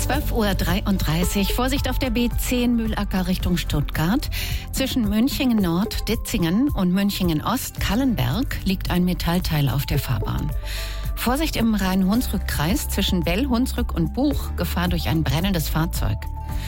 12:33 Uhr. Vorsicht auf der B10 Mühlacker Richtung Stuttgart. Zwischen Münchingen Nord, Ditzingen und Münchingen Ost, Kallenberg, liegt ein Metallteil auf der Fahrbahn. Vorsicht im Rhein-Hunsrück-Kreis zwischen Bell, Hunsrück und Buch. Gefahr durch ein brennendes Fahrzeug.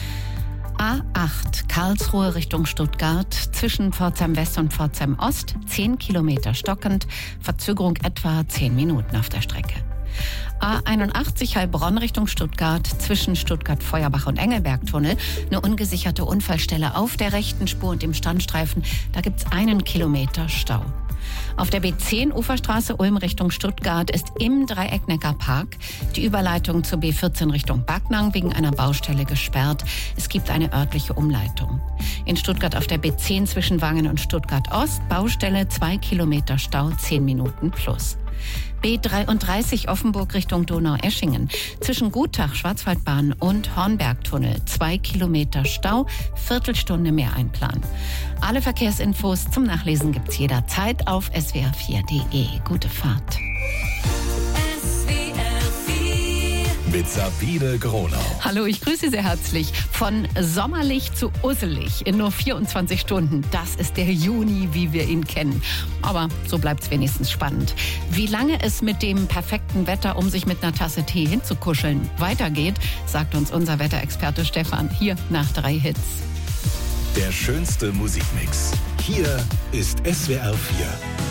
A8 Karlsruhe Richtung Stuttgart. Zwischen Pforzheim West und Pforzheim Ost. 10 Kilometer stockend. Verzögerung etwa 10 Minuten auf der Strecke. A81 Heilbronn Richtung Stuttgart, zwischen Stuttgart-Feuerbach und Engelberg-Tunnel. Eine ungesicherte Unfallstelle auf der rechten Spur und im Standstreifen. Da gibt's 1 Kilometer Stau. Auf der B10 Uferstraße Ulm Richtung Stuttgart ist im Dreieck-Neckar-Park die Überleitung zur B14 Richtung Backnang wegen einer Baustelle gesperrt. Es gibt eine örtliche Umleitung. In Stuttgart auf der B10 zwischen Wangen und Stuttgart Ost, Baustelle 2 Kilometer Stau, 10 Minuten plus. B33 Offenburg Richtung Donaueschingen. Zwischen Gutach, Schwarzwaldbahn und Hornbergtunnel 2 Kilometer Stau, Viertelstunde mehr einplanen. Alle Verkehrsinfos zum Nachlesen gibt's jederzeit auf swr4.de. Gute Fahrt. Mit Sabine Gronau. Hallo, ich grüße Sie sehr herzlich. Von sommerlich zu usselig in nur 24 Stunden. Das ist der Juni, wie wir ihn kennen. Aber so bleibt's wenigstens spannend. Wie lange es mit dem perfekten Wetter, um sich mit einer Tasse Tee hinzukuscheln, weitergeht, sagt uns unser Wetterexperte Stefan hier nach 3 Hits. Der schönste Musikmix. Hier ist SWR 4.